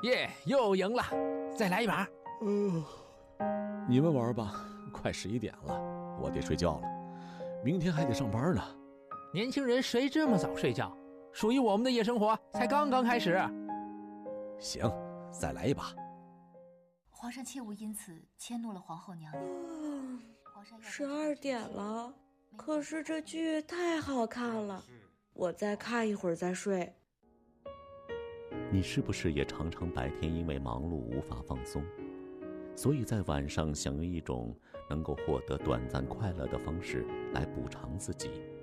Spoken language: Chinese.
耶，又赢了，再来一把。 你们玩吧，快11点了，我得睡觉了，明天还得上班呢。 年轻人谁这么早睡觉？属于我们的夜生活才刚刚开始。 行，再来一把。 皇上切勿因此迁怒了皇后娘娘。 12点了，可是这剧太好看了，我再看一会儿再睡。 你是不是也常常白天因为忙碌无法放松，所以在晚上想用一种能够获得短暂快乐的方式来补偿自己？